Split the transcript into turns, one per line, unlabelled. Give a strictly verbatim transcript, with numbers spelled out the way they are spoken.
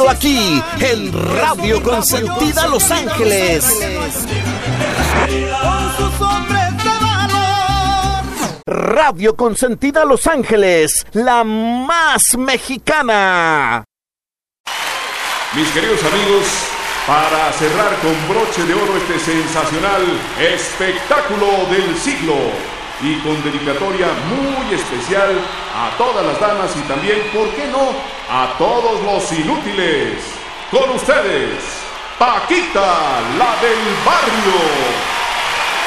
solo aquí, en Radio Consentida Los Ángeles. Radio Consentida Los Ángeles, la más mexicana.
Mis queridos amigos, para cerrar con broche de oro este sensacional espectáculo del siglo y con dedicatoria muy especial a todas las damas y también, ¿por qué no?, a todos los inútiles. Con ustedes, Paquita, la del barrio.